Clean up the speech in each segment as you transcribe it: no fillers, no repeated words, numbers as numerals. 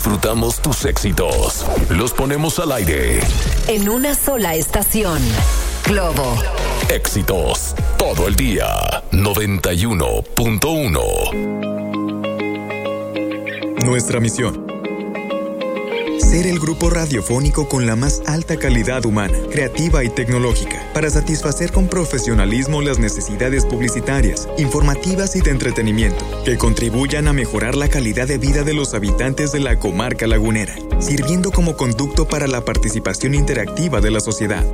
disfrutamos tus éxitos. Los ponemos al aire. En una sola estación. Globo. Éxitos. Todo el día. 91.1. Nuestra misión: ser el grupo radiofónico con la más alta calidad humana, creativa y tecnológica, para satisfacer con profesionalismo las necesidades publicitarias, informativas y de entretenimiento, que contribuyan a mejorar la calidad de vida de los habitantes de la comarca lagunera, sirviendo como conducto para la participación interactiva de la sociedad.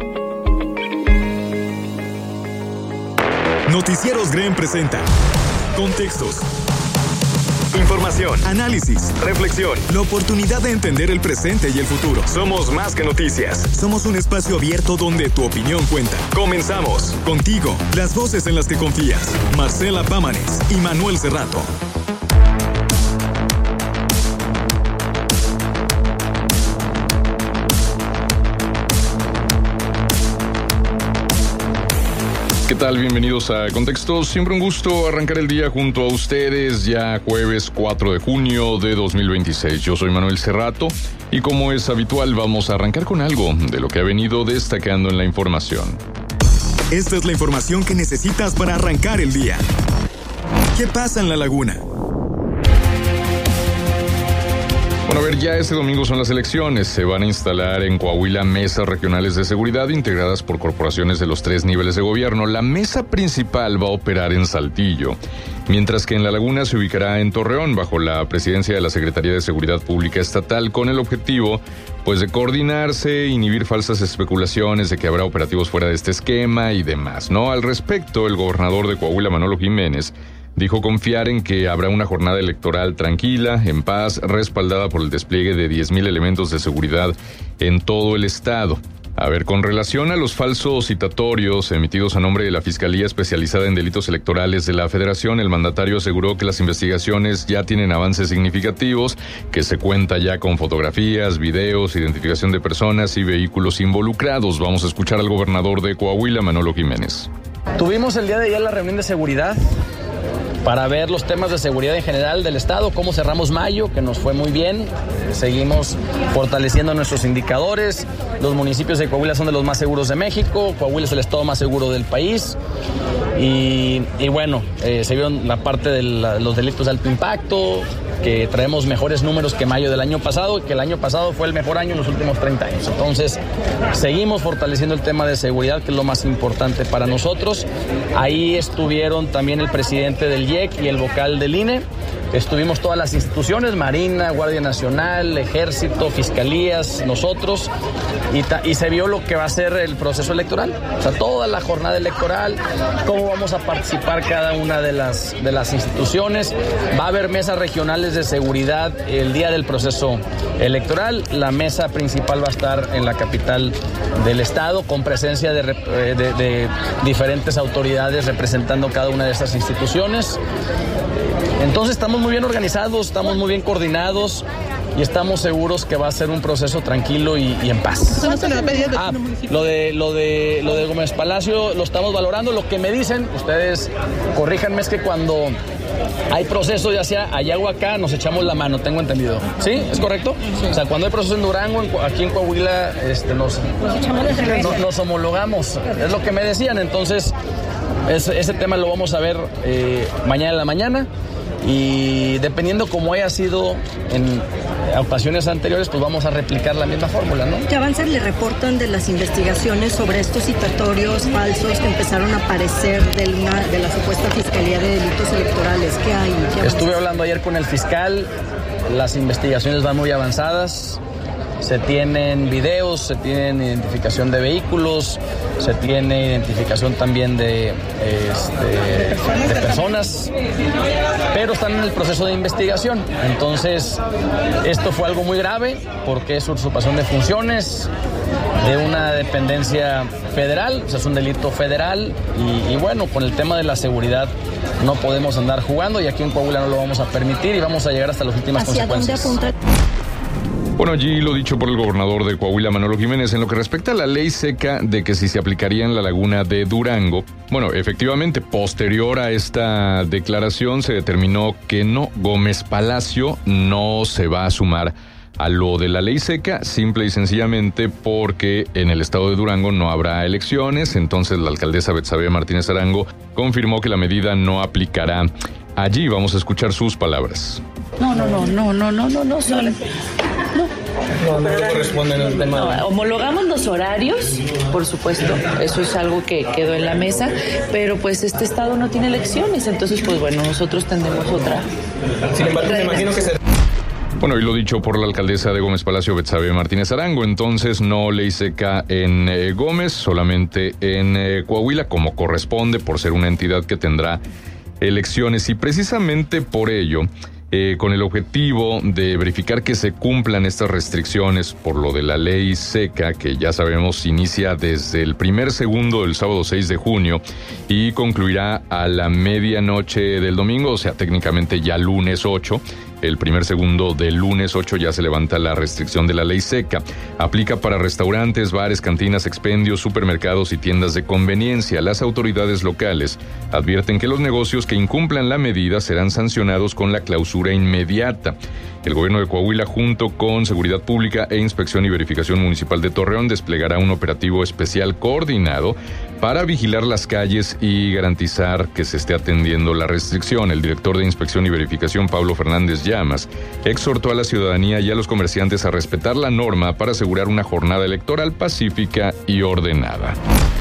Noticieros GREN presenta Contextos. Información, análisis, reflexión, la oportunidad de entender el presente y el futuro. Somos más que noticias. Somos un espacio abierto donde tu opinión cuenta. Comenzamos. Contigo, las voces en las que confías. Marcela Pámanes y Manuel Cerrato. ¿Qué tal? Bienvenidos a Contextos. Siempre un gusto arrancar el día junto a ustedes, ya jueves 4 de junio de 2026. Yo soy Manuel Cerrato y como es habitual vamos a arrancar con algo de lo que ha venido destacando en la información. Esta es la información que necesitas para arrancar el día. ¿Qué pasa en la laguna? Bueno, a ver, ya este domingo son las elecciones. Se van a instalar en Coahuila mesas regionales de seguridad integradas por corporaciones de los 3 niveles de gobierno. La mesa principal va a operar en Saltillo, mientras que en la laguna se ubicará en Torreón, bajo la presidencia de la Secretaría de Seguridad Pública Estatal, con el objetivo, pues, de coordinarse, inhibir falsas especulaciones de que habrá operativos fuera de este esquema y demás, ¿no? Al respecto, el gobernador de Coahuila, Manolo Jiménez, dijo confiar en que habrá una jornada electoral tranquila, en paz, respaldada por el despliegue de 10,000 elementos de seguridad en todo el estado. A ver, con relación a los falsos citatorios emitidos a nombre de la Fiscalía Especializada en Delitos Electorales de la Federación, el mandatario aseguró que las investigaciones ya tienen avances significativos, que se cuenta ya con fotografías, videos, identificación de personas y vehículos involucrados. Vamos a escuchar al gobernador de Coahuila, Manolo Jiménez. Tuvimos el día de ayer la reunión de seguridad para ver los temas de seguridad en general del estado, cómo cerramos mayo, que nos fue muy bien. Seguimos fortaleciendo nuestros indicadores. Los municipios de Coahuila son de los más seguros de México. Coahuila es el estado más seguro del país. Y bueno, se vio la parte de los delitos de alto impacto, que traemos mejores números que mayo del año pasado, que el año pasado fue el mejor año en los últimos 30 años. Entonces, seguimos fortaleciendo el tema de seguridad, que es lo más importante para nosotros. Ahí estuvieron también el presidente del IEC y el vocal del INE. Estuvimos todas las instituciones, Marina, Guardia Nacional, Ejército, Fiscalías, nosotros, y se vio lo que va a ser el proceso electoral. O sea, toda la jornada electoral, cómo vamos a participar cada una de las instituciones. Va a haber mesas regionales de seguridad el día del proceso electoral. La mesa principal va a estar en la capital del estado, con presencia de diferentes autoridades representando cada una de estas instituciones. Entonces estamos muy bien organizados, estamos muy bien coordinados y estamos seguros que va a ser un proceso tranquilo y en paz. Lo de Gómez Palacio lo estamos valorando. Lo que me dicen, ustedes corríjanme, es que cuando hay proceso, ya sea allá o acá, nos echamos la mano, tengo entendido. ¿Sí? ¿Es correcto? O sea, cuando hay proceso en Durango, aquí en Coahuila, nos homologamos. Es lo que me decían. Entonces, ese tema lo vamos a ver mañana en la mañana. Y dependiendo cómo haya sido en ocasiones anteriores, pues vamos a replicar la misma fórmula, ¿no? ¿Qué avances le reportan de las investigaciones sobre estos citatorios falsos que empezaron a aparecer de la supuesta Fiscalía de Delitos Electorales? ¿Qué hay? Estuve hablando ayer con el fiscal, las investigaciones van muy avanzadas. Se tienen videos, se tiene identificación de vehículos, se tiene identificación también de personas, pero están en el proceso de investigación. Entonces, esto fue algo muy grave porque es usurpación de funciones de una dependencia federal, o sea, es un delito federal y bueno, con el tema de la seguridad no podemos andar jugando y aquí en Coahuila no lo vamos a permitir y vamos a llegar hasta las últimas consecuencias. ¿Hacia dónde apunta? Bueno, allí lo dicho por el gobernador de Coahuila, Manolo Jiménez, en lo que respecta a la ley seca de que si se aplicaría en la laguna de Durango, bueno, efectivamente, posterior a esta declaración se determinó que no, Gómez Palacio no se va a sumar a lo de la ley seca, simple y sencillamente porque en el estado de Durango no habrá elecciones. Entonces la alcaldesa Betsabe Martínez Arango confirmó que la medida no aplicará allí. Vamos a escuchar sus palabras. No, solo. No corresponde el tema. No, homologamos los horarios, por supuesto, eso es algo que quedó en la mesa, pero pues este estado no tiene elecciones, entonces pues bueno, nosotros tendremos otra. Sin embargo, me imagino que Bueno, y lo dicho por la alcaldesa de Gómez Palacio, Betsabe Martínez Arango, entonces no ley seca en Gómez, solamente en Coahuila, como corresponde, por ser una entidad que tendrá elecciones, y precisamente por ello, con el objetivo de verificar que se cumplan estas restricciones por lo de la ley seca, que ya sabemos inicia desde el primer segundo del sábado 6 de junio y concluirá a la medianoche del domingo, o sea, técnicamente ya lunes 8. El primer segundo del lunes 8 ya se levanta la restricción de la ley seca. Aplica para restaurantes, bares, cantinas, expendios, supermercados y tiendas de conveniencia. Las autoridades locales advierten que los negocios que incumplan la medida serán sancionados con la clausura inmediata. El gobierno de Coahuila, junto con Seguridad Pública e Inspección y Verificación Municipal de Torreón, desplegará un operativo especial coordinado para vigilar las calles y garantizar que se esté atendiendo la restricción. El director de Inspección y Verificación, Pablo Fernández Llamas, exhortó a la ciudadanía y a los comerciantes a respetar la norma para asegurar una jornada electoral pacífica y ordenada.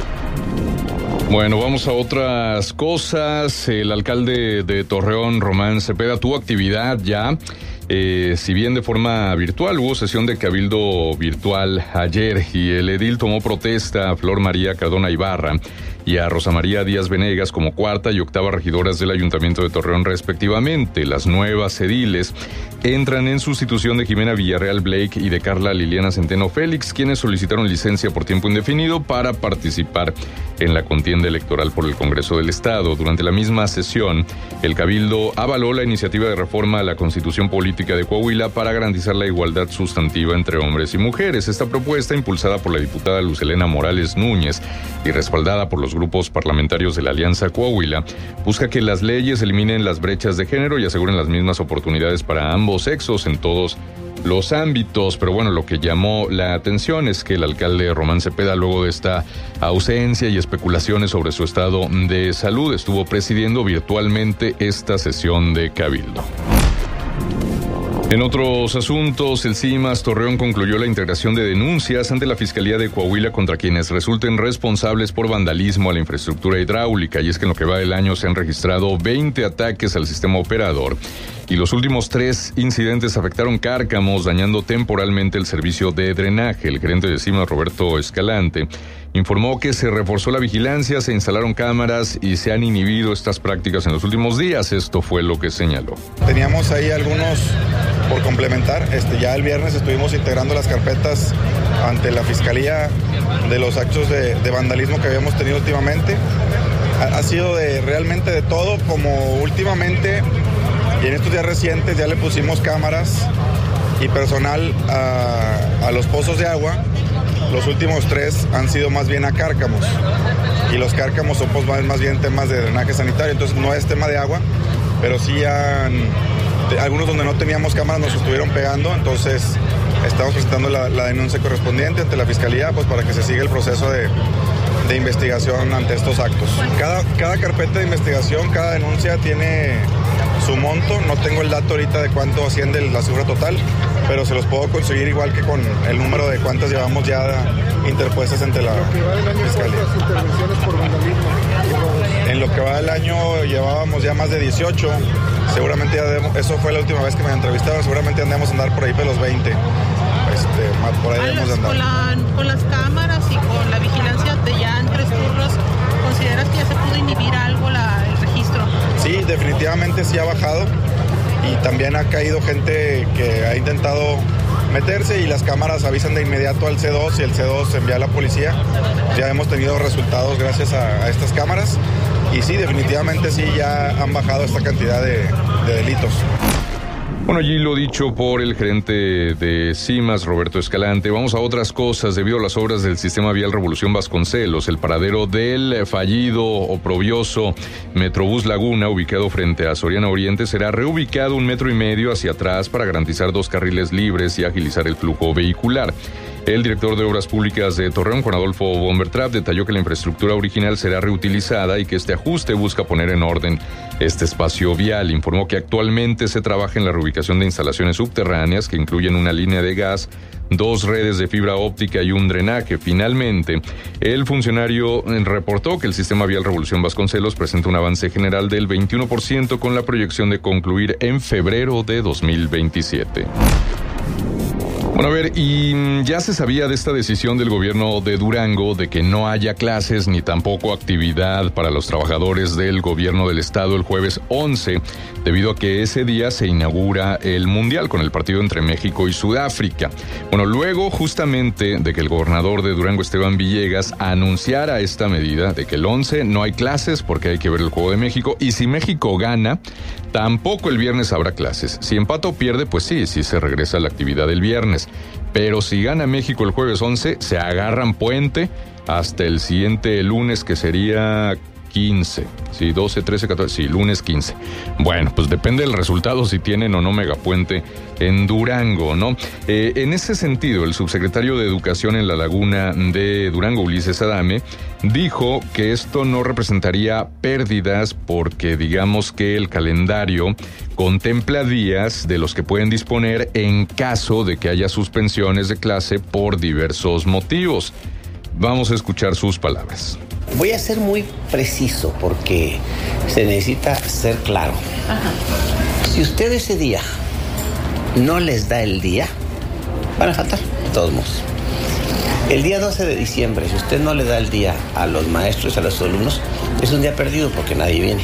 Bueno, vamos a otras cosas. El alcalde de Torreón, Román Cepeda, tuvo actividad ya, si bien de forma virtual. Hubo sesión de cabildo virtual ayer y el edil tomó protesta a Flor María Cardona Ibarra y a Rosa María Díaz Venegas como cuarta y octava regidoras del Ayuntamiento de Torreón respectivamente. Las nuevas ediles entran en sustitución de Jimena Villarreal Blake y de Carla Liliana Centeno Félix, quienes solicitaron licencia por tiempo indefinido para participar en la contienda electoral por el Congreso del Estado. Durante la misma sesión, el cabildo avaló la iniciativa de reforma a la Constitución Política de Coahuila para garantizar la igualdad sustantiva entre hombres y mujeres. Esta propuesta, impulsada por la diputada Lucelena Morales Núñez y respaldada por los grupos parlamentarios de la Alianza Coahuila, busca que las leyes eliminen las brechas de género y aseguren las mismas oportunidades para ambos sexos en todos los ámbitos. Pero bueno, lo que llamó la atención es que el alcalde Román Cepeda, luego de esta ausencia y especulaciones sobre su estado de salud, estuvo presidiendo virtualmente esta sesión de cabildo. En otros asuntos, el CIMAS Torreón concluyó la integración de denuncias ante la Fiscalía de Coahuila contra quienes resulten responsables por vandalismo a la infraestructura hidráulica, y es que en lo que va del año se han registrado 20 ataques al sistema operador y los últimos 3 incidentes afectaron cárcamos, dañando temporalmente el servicio de drenaje. El gerente de CIMAS, Roberto Escalante, informó que se reforzó la vigilancia, se instalaron cámaras y se han inhibido estas prácticas en los últimos días. Esto fue lo que señaló. Teníamos ahí algunos por complementar. Ya el viernes estuvimos integrando las carpetas ante la Fiscalía de los actos de vandalismo que habíamos tenido últimamente. Ha sido realmente de todo, como últimamente, y en estos días recientes ya le pusimos cámaras y personal a los pozos de agua. Los últimos 3 han sido más bien a cárcamos, y los cárcamos son pues más bien temas de drenaje sanitario, entonces no es tema de agua, pero sí algunos donde no teníamos cámaras nos estuvieron pegando, entonces estamos presentando la denuncia correspondiente ante la Fiscalía pues para que se siga el proceso de investigación ante estos actos. Cada carpeta de investigación, cada denuncia tiene su monto. No tengo el dato ahorita de cuánto asciende la cifra total, pero se los puedo conseguir igual que con el número de cuántas llevamos ya interpuestas ante la Fiscalía. En lo que va del año llevábamos ya más de 18. Seguramente eso fue la última vez que me entrevistaron. Seguramente andamos a andar por ahí de los 20. Por ahí debemos de andar. Con las cámaras y con la vigilancia de ya en 3 turnos, ¿consideras que ya se pudo inhibir algo el registro? Sí, definitivamente sí ha bajado, y también ha caído gente que ha intentado meterse y las cámaras avisan de inmediato al C2 y el C2 envía a la policía. Ya hemos tenido resultados gracias a estas cámaras, y sí, definitivamente sí ya han bajado esta cantidad de delitos. Bueno, allí lo dicho por el gerente de CIMAS, Roberto Escalante. Vamos a otras cosas. Debido a las obras del sistema vial Revolución Vasconcelos, el paradero del fallido oprobioso Metrobús Laguna, ubicado frente a Soriana Oriente, será reubicado 1,5 metros hacia atrás para garantizar 2 carriles libres y agilizar el flujo vehicular. El director de Obras Públicas de Torreón, Juan Adolfo Bombertrap, detalló que la infraestructura original será reutilizada y que este ajuste busca poner en orden este espacio vial. Informó que actualmente se trabaja en la reubicación de instalaciones subterráneas que incluyen una línea de gas, 2 redes de fibra óptica y un drenaje. Finalmente, el funcionario reportó que el sistema vial Revolución Vasconcelos presenta un avance general del 21% con la proyección de concluir en febrero de 2027. Bueno, a ver, y ya se sabía de esta decisión del gobierno de Durango de que no haya clases ni tampoco actividad para los trabajadores del gobierno del estado el jueves 11, debido a que ese día se inaugura el Mundial con el partido entre México y Sudáfrica. Bueno, luego justamente de que el gobernador de Durango, Esteban Villegas, anunciara esta medida de que el 11 no hay clases porque hay que ver el Juego de México, y si México gana, tampoco el viernes habrá clases. Si empata o pierde, pues sí se regresa a la actividad el viernes. Pero si gana México el jueves 11, se agarran puente hasta el siguiente lunes, que sería 15. Sí, 12, 13, 14, sí, lunes 15. Bueno, pues depende del resultado si tienen o no megapuente en Durango, ¿no? En ese sentido, el subsecretario de Educación en la Laguna de Durango, Ulises Adame, dijo que esto no representaría pérdidas porque digamos que el calendario contempla días de los que pueden disponer en caso de que haya suspensiones de clase por diversos motivos. Vamos a escuchar sus palabras. Voy a ser muy preciso porque se necesita ser claro. Ajá. Si usted ese día no les da el día, van a faltar, de todos modos. El día 12 de diciembre, si usted no le da el día a los maestros y a los alumnos, es un día perdido porque nadie viene.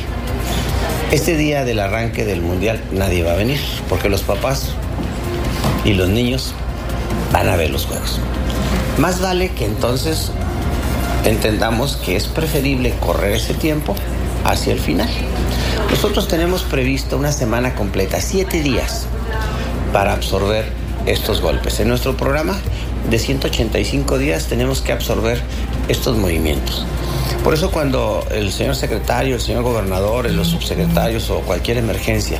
Este día del arranque del Mundial nadie va a venir porque los papás y los niños van a ver los juegos. Más vale que entonces entendamos que es preferible correr ese tiempo hacia el final. Nosotros tenemos previsto una semana completa, 7 días, para absorber estos golpes. En nuestro programa de 185 días tenemos que absorber estos movimientos. Por eso cuando el señor secretario, el señor gobernador, los subsecretarios o cualquier emergencia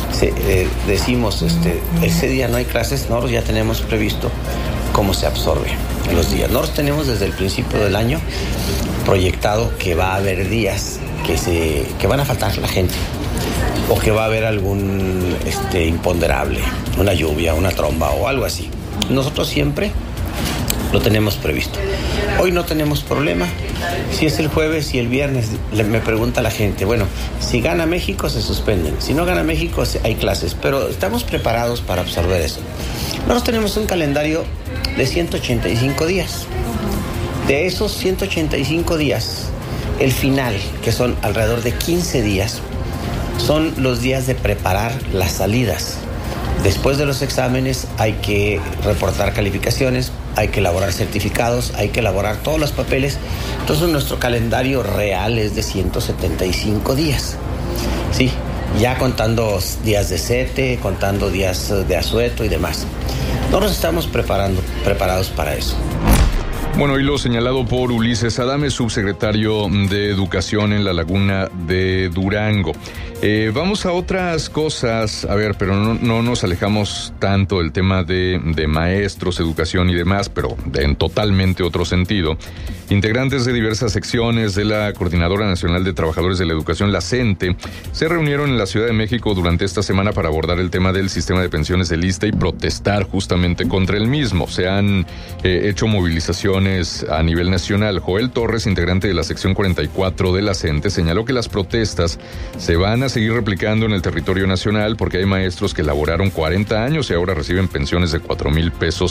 decimos ese día no hay clases, nosotros ya tenemos previsto cómo se absorbe los días. Nosotros tenemos desde el principio del año proyectado que va a haber días que van a faltar la gente o que va a haber algún imponderable, una lluvia, una tromba o algo así. Nosotros siempre lo tenemos previsto. Hoy no tenemos problema. Si es el jueves y el viernes, me pregunta la gente, bueno, si gana México se suspenden, si no gana México hay clases, pero estamos preparados para absorber eso. Nosotros tenemos un calendario de 185 días. De esos 185 días, el final, que son alrededor de 15 días, son los días de preparar las salidas. Después de los exámenes hay que reportar calificaciones, hay que elaborar certificados, hay que elaborar todos los papeles. Entonces nuestro calendario real es de 175 días. Sí, ya contando días de CETE, contando días de asueto y demás. Nosotros estamos preparados para eso. Bueno, y lo señalado por Ulises Adame, subsecretario de Educación en la Laguna de Durango. Vamos a otras cosas, a ver, pero no nos alejamos tanto del tema de maestros, educación y demás, pero en totalmente otro sentido. Integrantes de diversas secciones de la Coordinadora Nacional de Trabajadores de la Educación, la CENTE, se reunieron en la Ciudad de México durante esta semana para abordar el tema del sistema de pensiones del ISSSTE y protestar justamente contra el mismo. Se han hecho movilizaciones a nivel nacional. Joel Torres, integrante de la sección 44 de la CENTE, señaló que las protestas se van a seguir replicando en el territorio nacional porque hay maestros que laboraron 40 años y ahora reciben pensiones de 4,000 pesos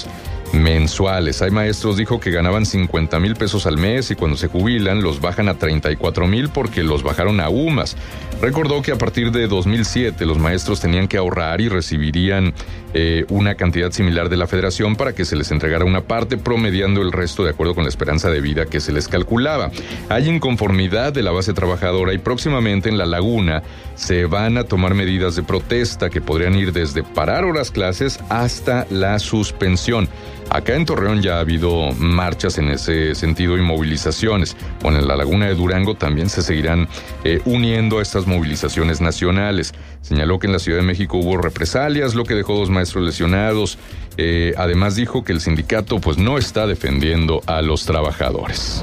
mensuales. Hay maestros, dijo, que ganaban 50,000 pesos al mes y cuando se jubilan los bajan a 34,000 porque los bajaron a UMAS. Recordó que a partir de 2007 los maestros tenían que ahorrar y recibirían una cantidad similar de la federación para que se les entregara una parte, promediando el resto de acuerdo con la esperanza de vida que se les calculaba. Hay inconformidad de la base trabajadora y próximamente en La Laguna se van a tomar medidas de protesta que podrían ir desde parar horas clases hasta la suspensión. Acá en Torreón ya ha habido marchas en ese sentido y movilizaciones. Bueno, en La Laguna de Durango también se seguirán uniendo a estas movilizaciones nacionales. Señaló que en la Ciudad de México hubo represalias, lo que dejó 2 maestros lesionados. Además dijo que el sindicato pues no está defendiendo a los trabajadores.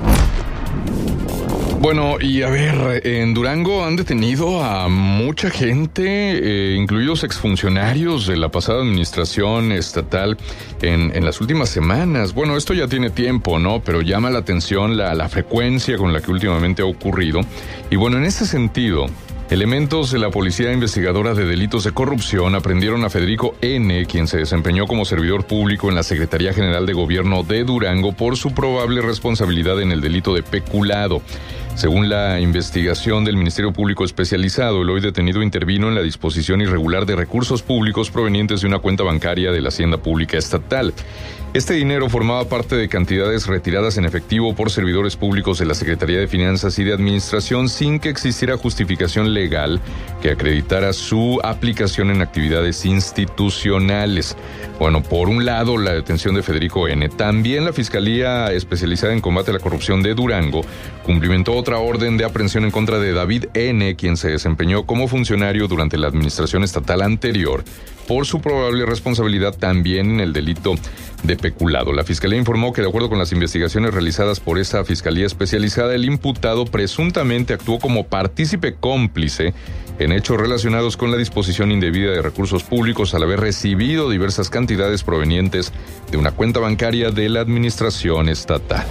Bueno, y a ver, en Durango han detenido a mucha gente, incluidos exfuncionarios de la pasada administración estatal en las últimas semanas. Bueno, esto ya tiene tiempo, ¿no? Pero llama la atención la frecuencia con la que últimamente ha ocurrido. Y bueno, en ese sentido, elementos de la Policía Investigadora de Delitos de Corrupción aprendieron a Federico N., quien se desempeñó como servidor público en la Secretaría General de Gobierno de Durango por su probable responsabilidad en el delito de peculado. Según la investigación del Ministerio Público Especializado, el hoy detenido intervino en la disposición irregular de recursos públicos provenientes de una cuenta bancaria de la Hacienda Pública Estatal. Este dinero formaba parte de cantidades retiradas en efectivo por servidores públicos de la Secretaría de Finanzas y de Administración sin que existiera justificación legal que acreditara su aplicación en actividades institucionales. Bueno, por un lado, la detención de Federico N. También la Fiscalía Especializada en Combate a la Corrupción de Durango cumplimentó otra orden de aprehensión en contra de David N., quien se desempeñó como funcionario durante la administración estatal anterior por su probable responsabilidad también en el delito de peculado. La Fiscalía informó que, de acuerdo con las investigaciones realizadas por esa Fiscalía Especializada, el imputado presuntamente actuó como partícipe cómplice en hechos relacionados con la disposición indebida de recursos públicos al haber recibido diversas cantidades provenientes de una cuenta bancaria de la administración estatal.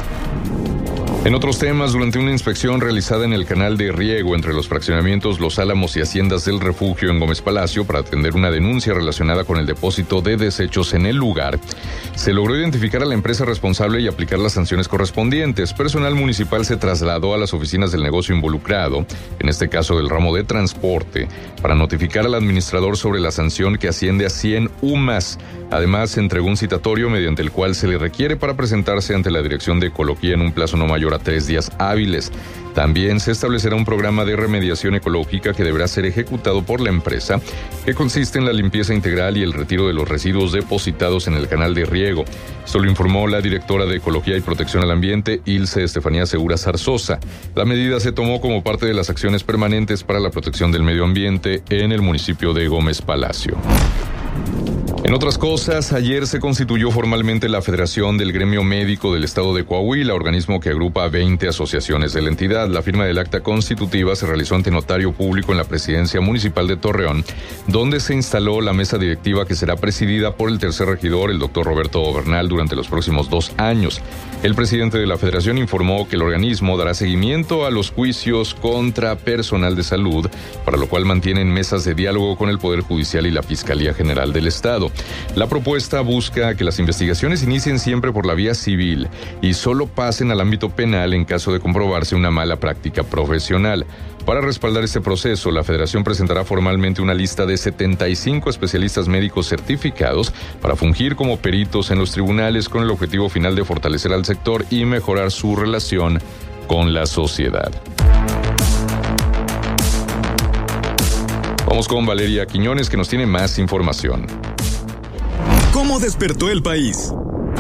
En otros temas, durante una inspección realizada en el canal de riego entre los fraccionamientos Los Álamos y Haciendas del Refugio en Gómez Palacio para atender una denuncia relacionada con el depósito de desechos en el lugar, se logró identificar a la empresa responsable y aplicar las sanciones correspondientes. Personal municipal se trasladó a las oficinas del negocio involucrado, en este caso del ramo de transporte, para notificar al administrador sobre la sanción que asciende a 100 UMAS. Además, se entregó un citatorio mediante el cual se le requiere para presentarse ante la Dirección de Ecología en un plazo no mayor a 3 días hábiles. También se establecerá un programa de remediación ecológica que deberá ser ejecutado por la empresa, que consiste en la limpieza integral y el retiro de los residuos depositados en el canal de riego. Esto lo informó la directora de Ecología y Protección al Ambiente, Ilse Estefanía Segura Zarzosa. La medida se tomó como parte de las acciones permanentes para la protección del medio ambiente en el municipio de Gómez Palacio. En otras cosas, ayer se constituyó formalmente la Federación del Gremio Médico del Estado de Coahuila, organismo que agrupa a 20 asociaciones de la entidad. La firma del acta constitutiva se realizó ante notario público en la presidencia municipal de Torreón, donde se instaló la mesa directiva que será presidida por el tercer regidor, el doctor Roberto Bernal, durante los próximos 2 años. El presidente de la federación informó que el organismo dará seguimiento a los juicios contra personal de salud, para lo cual mantienen mesas de diálogo con el Poder Judicial y la Fiscalía General del Estado. La propuesta busca que las investigaciones inicien siempre por la vía civil y solo pasen al ámbito penal en caso de comprobarse una mala práctica profesional. Para respaldar este proceso, la Federación presentará formalmente una lista de 75 especialistas médicos certificados para fungir como peritos en los tribunales con el objetivo final de fortalecer al sector y mejorar su relación con la sociedad. Vamos con Valeria Quiñones, que nos tiene más información. ¿Cómo despertó el país?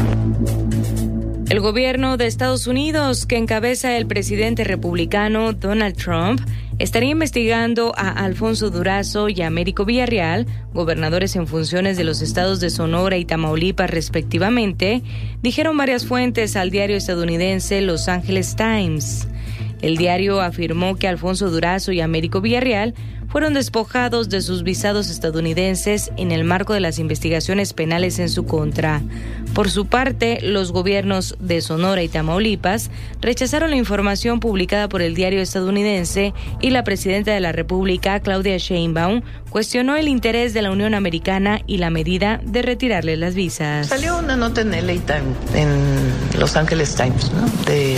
El gobierno de Estados Unidos, que encabeza el presidente republicano Donald Trump, estaría investigando a Alfonso Durazo y a Américo Villarreal, gobernadores en funciones de los estados de Sonora y Tamaulipas respectivamente, dijeron varias fuentes al diario estadounidense Los Angeles Times. El diario afirmó que Alfonso Durazo y Américo Villarreal fueron despojados de sus visados estadounidenses en el marco de las investigaciones penales en su contra. Por su parte, los gobiernos de Sonora y Tamaulipas rechazaron la información publicada por el diario estadounidense y la presidenta de la República, Claudia Sheinbaum, cuestionó el interés de la Unión Americana y la medida de retirarle las visas. Salió una nota en LA Times, en Los Angeles Times, ¿no?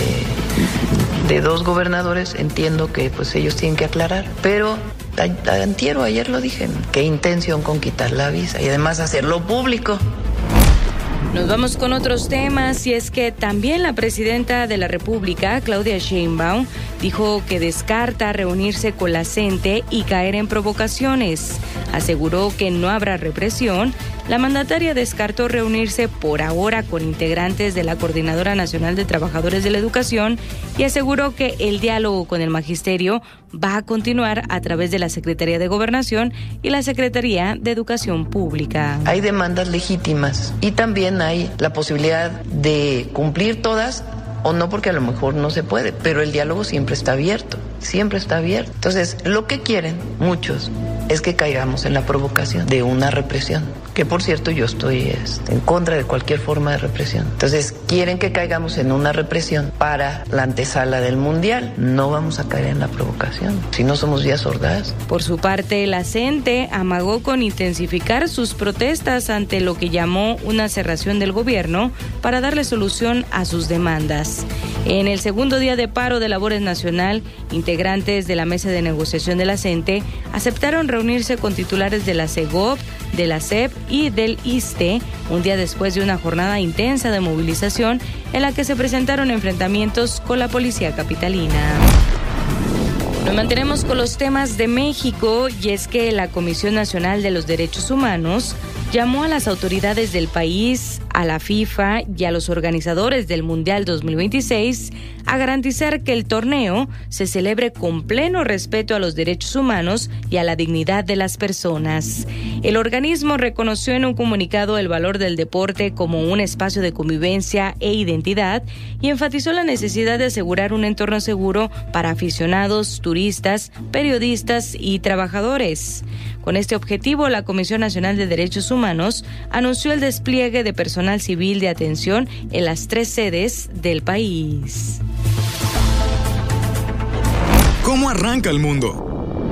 De dos gobernadores. Entiendo que pues ellos tienen que aclarar, pero ayer lo dije, qué intención con quitar la visa y además hacerlo público. Nos vamos con otros temas, y es que también la presidenta de la República, Claudia Sheinbaum, dijo que descarta reunirse con la CENTE y caer en provocaciones. Aseguró que no habrá represión. La mandataria descartó reunirse por ahora con integrantes de la Coordinadora Nacional de Trabajadores de la Educación y aseguró que el diálogo con el magisterio va a continuar a través de la Secretaría de Gobernación y la Secretaría de Educación Pública. Hay demandas legítimas y también hay la posibilidad de cumplir todas o no, porque a lo mejor no se puede, pero el diálogo siempre está abierto, siempre está abierto. Entonces, lo que quieren muchos es que caigamos en la provocación de una represión, que por cierto yo estoy en contra de cualquier forma de represión. Entonces, quieren que caigamos en una represión para la antesala del Mundial. No vamos a caer en la provocación, si no somos vías sordas. Por su parte, la CENTE amagó con intensificar sus protestas ante lo que llamó una cerración del gobierno para darle solución a sus demandas. En el segundo día de paro de labores nacional, integrantes de la mesa de negociación de la CENTE aceptaron reunirse con titulares de la CEGOP, de la SEP y del ISSSTE, un día después de una jornada intensa de movilización en la que se presentaron enfrentamientos con la policía capitalina. Nos mantenemos con los temas de México, y es que la Comisión Nacional de los Derechos Humanos llamó a las autoridades del país, a la FIFA y a los organizadores del Mundial 2026 a garantizar que el torneo se celebre con pleno respeto a los derechos humanos y a la dignidad de las personas. El organismo reconoció en un comunicado el valor del deporte como un espacio de convivencia e identidad y enfatizó la necesidad de asegurar un entorno seguro para aficionados, turistas, periodistas y trabajadores. Con este objetivo, la Comisión Nacional de Derechos Humanos anunció el despliegue de personal civil de atención en las 3 sedes del país. ¿Cómo arranca el mundo?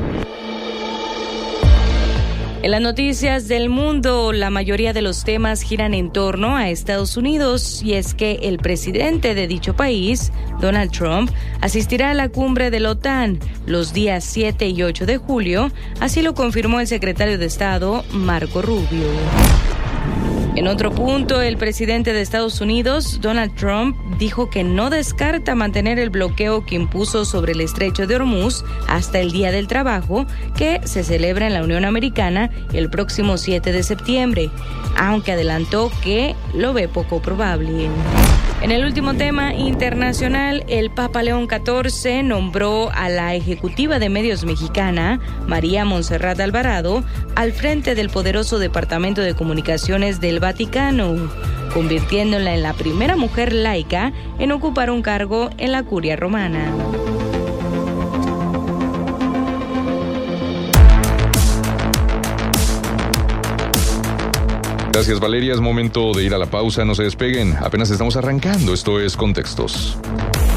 En las noticias del mundo, la mayoría de los temas giran en torno a Estados Unidos, y es que el presidente de dicho país, Donald Trump, asistirá a la cumbre de la OTAN los días 7 y 8 de julio, así lo confirmó el secretario de Estado, Marco Rubio. En otro punto, el presidente de Estados Unidos, Donald Trump, dijo que no descarta mantener el bloqueo que impuso sobre el estrecho de Hormuz hasta el Día del Trabajo, que se celebra en la Unión Americana el próximo 7 de septiembre, aunque adelantó que lo ve poco probable. En el último tema internacional, el Papa León XIV nombró a la ejecutiva de medios mexicana, María Montserrat Alvarado, al frente del poderoso Departamento de Comunicaciones del Vaticano, convirtiéndola en la primera mujer laica en ocupar un cargo en la Curia Romana. Gracias, Valeria. Es momento de ir a la pausa. No se despeguen. Apenas estamos arrancando. Esto es Contextos.